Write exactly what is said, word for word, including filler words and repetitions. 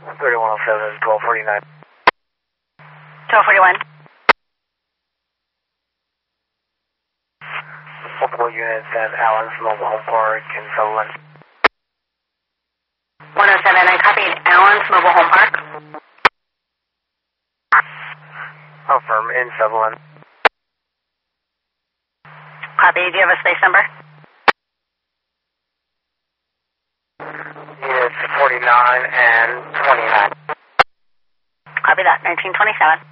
thirty-one oh seven, twelve forty-nine. twelve forty-one. Multiple units at Allen's Mobile Home Park in Sutherland. one oh seven, I copied Allen's Mobile Home Park. Affirm, in Sutherland. Copy, do you have a space number? Units forty-nine and twenty-nine. Copy that, nineteen twenty-seven.